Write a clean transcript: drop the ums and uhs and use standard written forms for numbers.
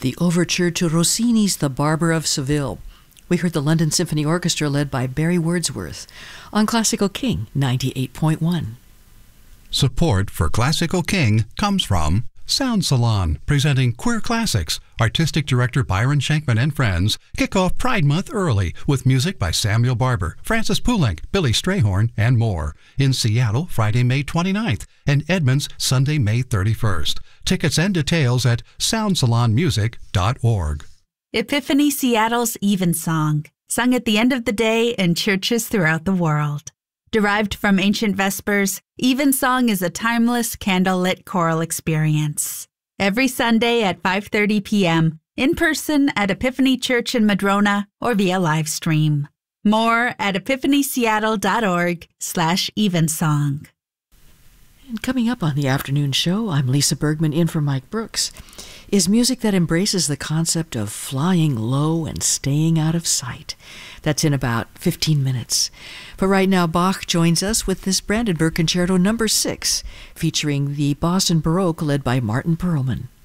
the overture to Rossini's The Barber of Seville. We heard the London Symphony Orchestra led by Barry Wordsworth on Classical King 98.1. Support for Classical King comes from Sound Salon, presenting Queer Classics. Artistic Director Byron Shankman and friends kick off Pride Month early with music by Samuel Barber, Francis Poulenc, Billy Strayhorn, and more. In Seattle, Friday, May 29th, and Edmonds, Sunday, May 31st. Tickets and details at soundsalonmusic.org. Epiphany Seattle's Evensong, sung at the end of the day in churches throughout the world. Derived from ancient Vespers, Evensong is a timeless candlelit choral experience. Every Sunday at 5:30 p.m., in person at Epiphany Church in Madrona or via live stream. More at epiphanyseattle.org/Evensong. And coming up on the afternoon show, I'm Lisa Bergman in for Mike Brooks, is music that embraces the concept of flying low and staying out of sight. That's in about 15 minutes. But right now, Bach joins us with this Brandenburg Concerto No. 6, featuring the Boston Baroque led by Martin Perlman.